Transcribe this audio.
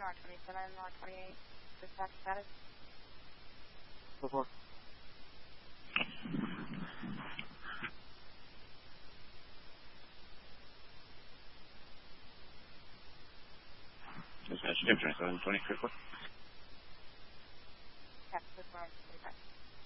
North 27, North 28, dispatch status. Before. Dispatch, 27, 20, report. Yes, this is North 25.